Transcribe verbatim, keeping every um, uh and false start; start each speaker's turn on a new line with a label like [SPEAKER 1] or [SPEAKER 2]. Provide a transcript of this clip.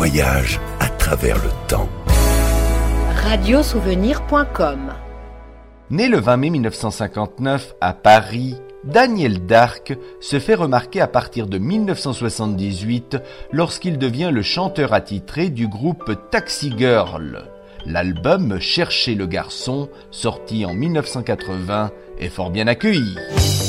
[SPEAKER 1] voyage à travers le temps.
[SPEAKER 2] radiosouvenir point com.
[SPEAKER 3] Né le vingt mai mille neuf cent cinquante-neuf à Paris, Daniel Darc se fait remarquer à partir de mille neuf cent soixante-dix-huit lorsqu'il devient le chanteur attitré du groupe Taxi Girl. L'album Cherchez le garçon, sorti en mille neuf cent quatre-vingts, est fort bien accueilli.